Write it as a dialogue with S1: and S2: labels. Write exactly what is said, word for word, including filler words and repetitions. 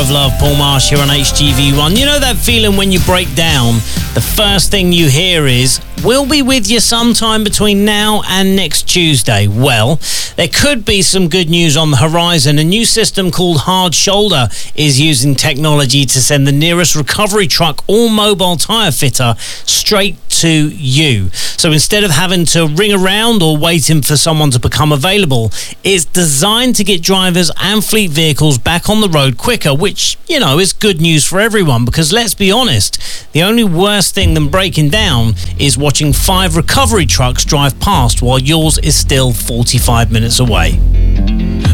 S1: Of love, Paul Marsh here on H G V one. You know that feeling when you break down, the first thing you hear is, we'll be with you sometime between now and next Tuesday. Well, there could be some good news on the horizon. A new system called Hard Shoulder is using technology to send the nearest recovery truck or mobile tyre fitter straight to you. So instead of having to ring around or waiting for someone to become available, it's designed to get drivers and fleet vehicles back on the road quicker, which, you know, is good news for everyone, because let's be honest, the only worse thing than breaking down is watching five recovery trucks drive past while yours is still forty-five minutes away.